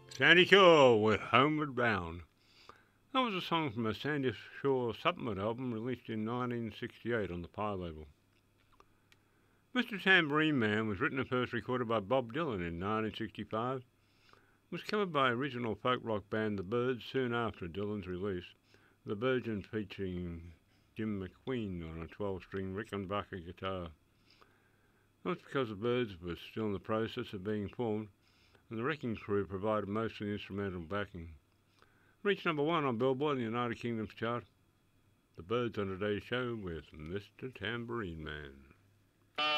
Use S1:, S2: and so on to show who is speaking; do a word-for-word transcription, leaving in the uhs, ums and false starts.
S1: Sandy Shore with Homeward Bound. That was a song from a Sandy Shore supplement album released in nineteen sixty-eight on the Pie label. Mister Tambourine Man was written and first recorded by Bob Dylan in nineteen sixty-five. It was covered by original folk rock band The Byrds soon after Dylan's release, the version featuring Jim McQueen on a twelve-string Rickenbacker guitar. That was because the Byrds were still in the process of being formed, and the Wrecking Crew provided most of the instrumental backing. Reached number one on Billboard in the United Kingdom's chart. The Byrds on today's show with Mister Tambourine Man.